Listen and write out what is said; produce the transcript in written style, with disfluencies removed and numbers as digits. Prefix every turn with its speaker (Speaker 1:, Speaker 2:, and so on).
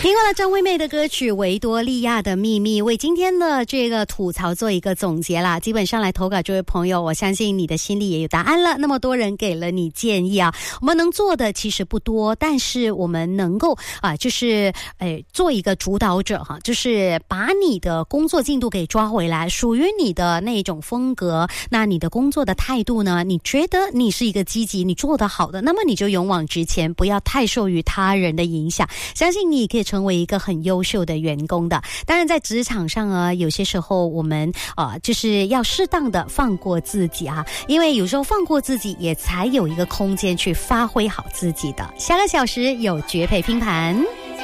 Speaker 1: 听完了张惠妹的歌曲《维多利亚的秘密》，为今天的这个吐槽做一个总结啦。基本上来投稿这位朋友，我相信你的心里也有答案了。那么多人给了你建议啊，我们能做的其实不多，但是我们能够就是做一个主导者哈，就是把你的工作进度给抓回来，属于你的那种风格。那你的工作的态度呢？你觉得你是一个积极，你做得好的，那么你就勇往直前，不要太受于他人的影响。相信你可以成为一个很优秀的员工的。当然在职场上啊，有些时候我们就是要适当的放过自己啊，因为有时候放过自己也才有一个空间去发挥好自己的。下个小时有绝配拼盘。